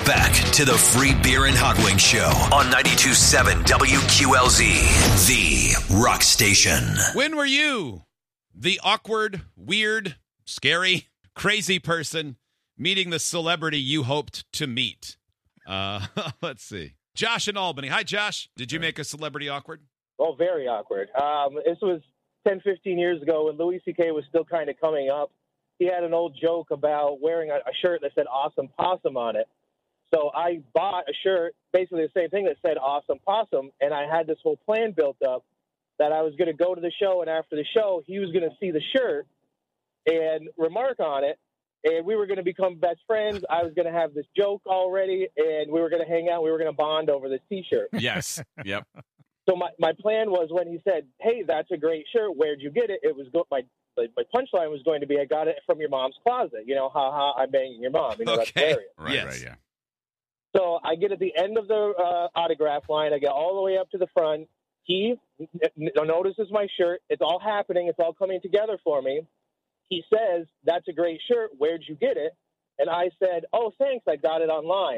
back to the Free Beer and Hot Wings Show on 92.7 WQLZ, the rock station. When were you the awkward, weird, scary, crazy person meeting the celebrity you hoped to meet? Let's see. Josh in Albany. Hi, Josh. Did you make a celebrity awkward? Oh, very awkward. This was 10, 15 years ago when Louis C.K. was still kind of coming up. He had an old joke about wearing a shirt that said Awesome Possum on it. So I bought a shirt, basically the same thing that said Awesome Possum, and I had this whole plan built up that I was going to go to the show, and after the show, he was going to see the shirt and remark on it, and we were going to become best friends. I was going to have this joke already, and we were going to hang out. We were going to bond over this T-shirt. Yes. Yep. So my plan was when he said, "Hey, that's a great shirt. Where'd you get it?" It was my punchline was going to be, "I got it from your mom's closet." You know, ha ha, I'm banging your mom. You know, that's hilarious. Right, yeah. So I get at the end of the autograph line. I get all the way up to the front. He notices my shirt. It's all happening. It's all coming together for me. He says, "That's a great shirt. Where'd you get it?" And I said, "Oh, thanks. I got it online."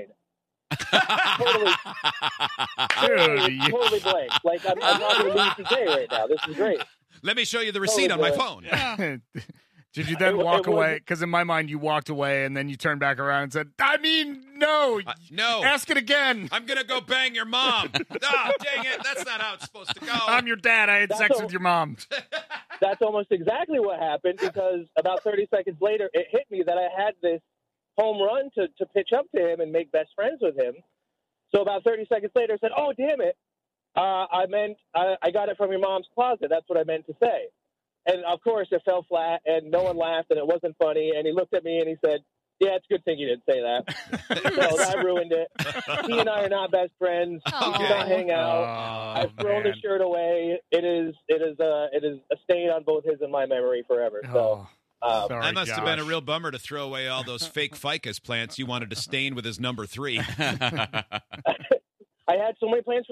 totally blank. Like, I'm not going to lose today right now. This is great. Let me show you the receipt on my phone. Yeah. Did you then walk away? Because in my mind, you walked away and then you turned back around and said, no. No. Ask it again. I'm going to go bang your mom. Dang it. That's not how it's supposed to go. I'm your dad. I had sex with your mom. That's almost exactly what happened, because about 30 seconds later, it hit me that I had this home run to pitch up to him and make best friends with him. So about 30 seconds later, I said, "Oh, damn it. I got it from your mom's closet. That's what I meant to say." And, of course, it fell flat, and no one laughed, and it wasn't funny. And he looked at me, and he said, "Yeah, it's a good thing you didn't say that." So that ruined it. He and I are not best friends. We do not hang out. I've thrown the shirt away. It is a stain on both his and my memory forever. So. Sorry, that must have been a Josh. real bummer to throw away all those fake ficus plants you wanted to stain with his number 3. I had so many plans for